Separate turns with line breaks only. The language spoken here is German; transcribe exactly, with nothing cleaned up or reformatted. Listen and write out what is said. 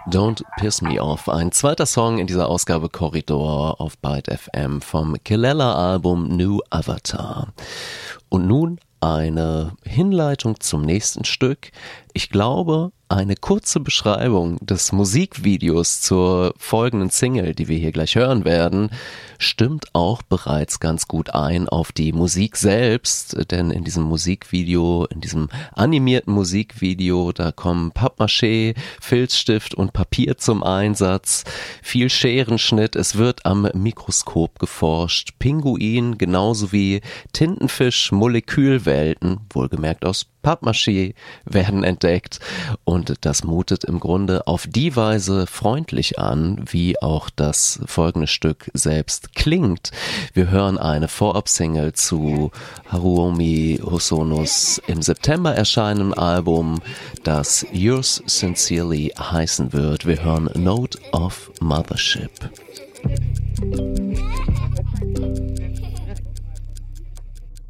Don't Piss Me Off, ein zweiter Song in dieser Ausgabe Korridor auf Byte F M vom Kelela-Album New Avatar. Und nun eine Hinleitung zum nächsten Stück. Ich glaube, eine kurze Beschreibung des Musikvideos zur folgenden Single, die wir hier gleich hören werden, stimmt auch bereits ganz gut ein auf die Musik selbst, denn in diesem Musikvideo, in diesem animierten Musikvideo, da kommen Pappmaché, Filzstift und Papier zum Einsatz, viel Scherenschnitt, es wird am Mikroskop geforscht, Pinguin genauso wie Tintenfisch, Molekülwelten, wohlgemerkt aus Pappmaché, werden entdeckt und das mutet im Grunde auf die Weise freundlich an, wie auch das folgende Stück selbst klingt. Wir hören eine Vorab-Single zu Haruomi Hosonos im September erscheinenden Album, das Yours Sincerely heißen wird. Wir hören Note of Mothership.